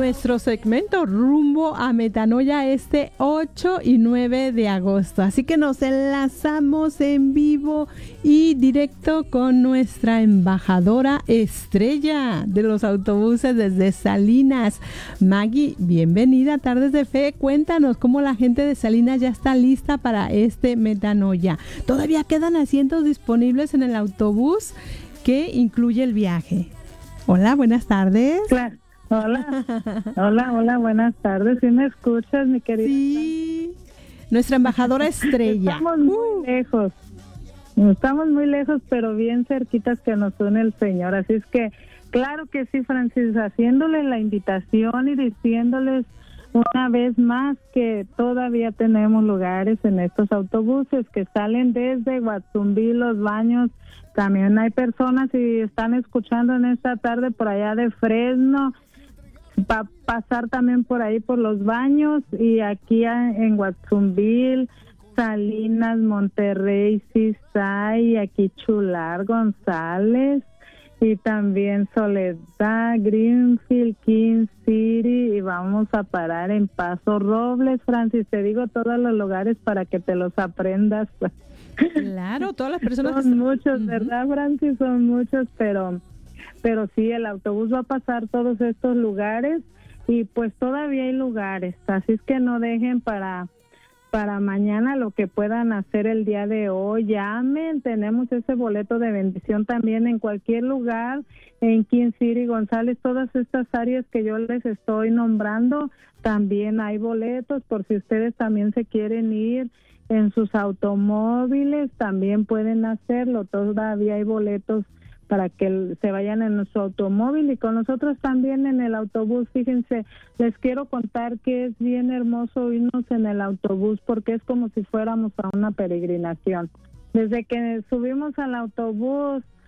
nuestro segmento rumbo a Metanoia este 8 y 9 de agosto. Así que nos enlazamos en vivo y directo con nuestra embajadora estrella de los autobuses desde Salinas. Maggie, bienvenida a Tardes de Fe. Cuéntanos cómo la gente de Salinas ya está lista para este Metanoia. Todavía quedan asientos disponibles en el autobús que incluye el viaje. Hola, buenas tardes. Claro. Hola, buenas tardes. ¿Sí me escuchas, mi querida? Sí, nuestra embajadora estrella. Estamos muy lejos, pero bien cerquitas que nos une el Señor. Así es que, claro que sí, Francis, haciéndoles la invitación y diciéndoles una vez más que todavía tenemos lugares en estos autobuses que salen desde Guatzumbi, Los Baños. También hay personas, si están escuchando en esta tarde, por allá de Fresno, va a pasar también por ahí por Los Baños, y aquí en Guatzumbil, Salinas, Monterrey, Cisay, aquí Chular, González, y también Soledad, Greenfield, King City, y vamos a parar en Paso Robles. Francis, te digo todos los lugares para que te los aprendas. Claro, todas las personas son muchos, ¿verdad, Francis? Son muchos, pero sí, el autobús va a pasar todos estos lugares, y pues todavía hay lugares, así es que no dejen para mañana lo que puedan hacer el día de hoy. Llamen, tenemos ese boleto de bendición también en cualquier lugar, en King City, González, todas estas áreas que yo les estoy nombrando, también hay boletos por si ustedes también se quieren ir en sus automóviles, también pueden hacerlo, todavía hay boletos para que se vayan en nuestro automóvil y con nosotros también en el autobús. Fíjense, les quiero contar que es bien hermoso irnos en el autobús porque es como si fuéramos a una peregrinación. Desde que subimos al autobús